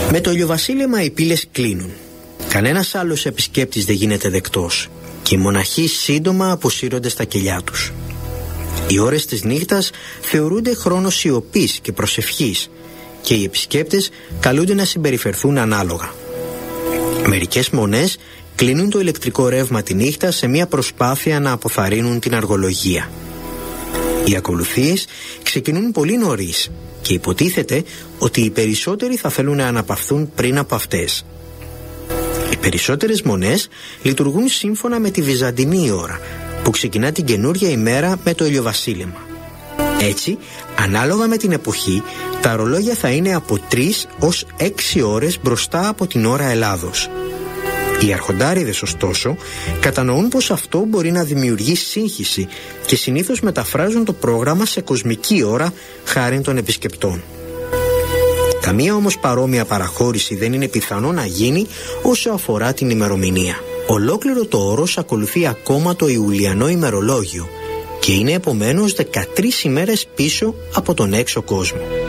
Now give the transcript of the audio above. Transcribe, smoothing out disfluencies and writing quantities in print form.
Με το ηλιοβασίλεμα οι πύλες κλείνουν. Κανένας άλλος επισκέπτης δεν γίνεται δεκτός και οι μοναχοί σύντομα αποσύρονται στα κελιά τους. Οι ώρες της νύχτας θεωρούνται χρόνος σιωπής και προσευχής και οι επισκέπτες καλούνται να συμπεριφερθούν ανάλογα. Μερικές μονές κλείνουν το ηλεκτρικό ρεύμα τη νύχτα σε μια προσπάθεια να αποθαρρύνουν την αργολογία. Οι ακολουθίες ξεκινούν πολύ νωρίς και υποτίθεται ότι οι περισσότεροι θα θέλουν να αναπαυθούν πριν από αυτές. Οι περισσότερες μονές λειτουργούν σύμφωνα με τη βυζαντινή ώρα, που ξεκινά την καινούρια ημέρα με το ηλιοβασίλεμα. Έτσι, ανάλογα με την εποχή, τα ρολόγια θα είναι από 3 ως 6 ώρες μπροστά από την ώρα Ελλάδος. Οι αρχοντάριδες, ωστόσο, κατανοούν πως αυτό μπορεί να δημιουργεί σύγχυση και συνήθως μεταφράζουν το πρόγραμμα σε κοσμική ώρα χάριν των επισκεπτών. Καμία όμως παρόμοια παραχώρηση δεν είναι πιθανό να γίνει όσο αφορά την ημερομηνία. Ολόκληρο το όρος ακολουθεί ακόμα το Ιουλιανό ημερολόγιο και είναι επομένως 13 ημέρες πίσω από τον έξω κόσμο.